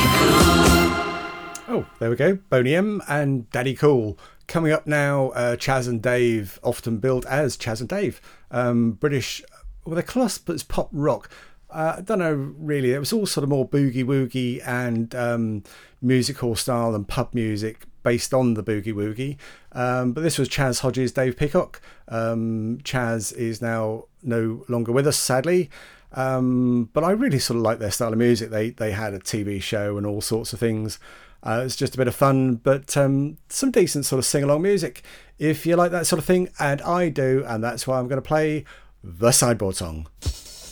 Oh, there we go. Boney M and Daddy Cool. Coming up now, Chaz and Dave, often billed as Chaz and Dave. British, well, they're classed as pop rock. I don't know really. It was all sort of more boogie woogie and music hall style and pub music based on the boogie woogie. But this was Chaz Hodges, Dave Peacock. Chaz is now no longer with us, sadly. But I really sort of like their style of music. They had a TV show and all sorts of things. It's just a bit of fun, but some decent sort of sing-along music if you like that sort of thing, and I do, and that's why I'm going to play the sideboard song.